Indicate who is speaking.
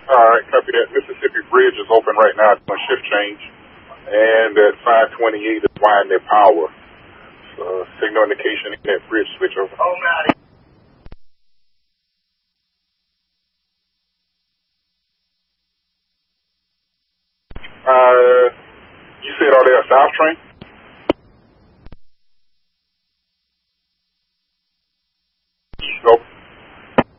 Speaker 1: All right, copy that. Mississippi Bridge is open right now on shift change, and at 528 is winding their power. So signal indication in that bridge switch over. Oh, man. You said, are they a South train?